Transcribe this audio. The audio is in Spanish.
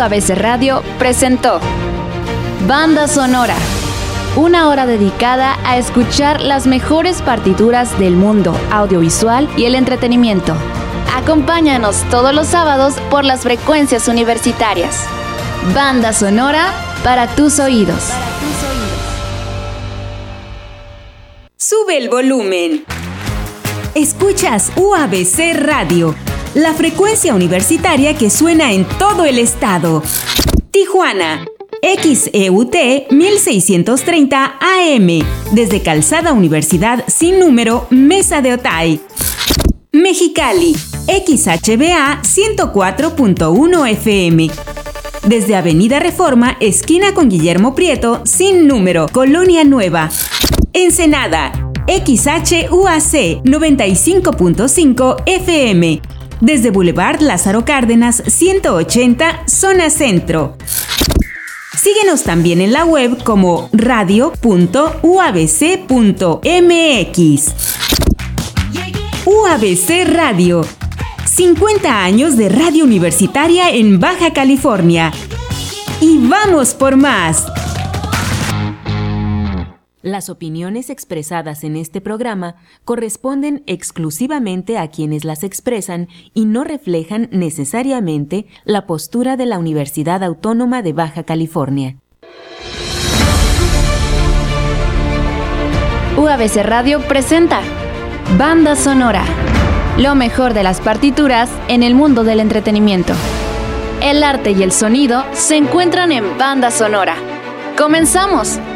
UABC Radio presentó Banda Sonora, una hora dedicada a escuchar las mejores partituras del mundo audiovisual y el entretenimiento. Acompáñanos todos los sábados por las frecuencias universitarias. Banda Sonora para tus oídos. Sube el volumen. Escuchas UABC Radio, la frecuencia universitaria que suena en todo el estado. Tijuana, XEUT 1630 AM, desde Calzada Universidad sin número, Mesa de Otay. Mexicali, XHBA 104.1 FM, desde Avenida Reforma, esquina con Guillermo Prieto, sin número, Colonia Nueva. Ensenada, XHUAC 95.5 FM, desde Boulevard Lázaro Cárdenas 180, zona centro. Síguenos también en la web como radio.uabc.mx. UABC Radio, 50 años de radio universitaria en Baja California. ¡Y vamos por más! Las opiniones expresadas en este programa corresponden exclusivamente a quienes las expresan y no reflejan necesariamente la postura de la Universidad Autónoma de Baja California. UABC Radio presenta Banda Sonora, lo mejor de las partituras en el mundo del entretenimiento. El arte y el sonido se encuentran en Banda Sonora. ¡Comenzamos!